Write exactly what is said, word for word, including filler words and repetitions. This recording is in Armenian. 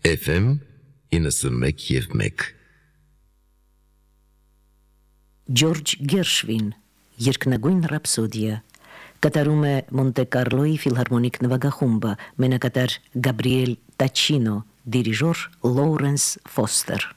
Էֆ էմ իննսունմեկ և մեկ Ջորջ Գերշվին, երկնագույն ռապսոդիա, կատարում է Մոնտե Կարլոյի ֆիլհարմոնիկ նվագախումբը, մենակատար Գաբրիել Տաչինո, դիրիժոր Լոուրենս Ֆոստեր։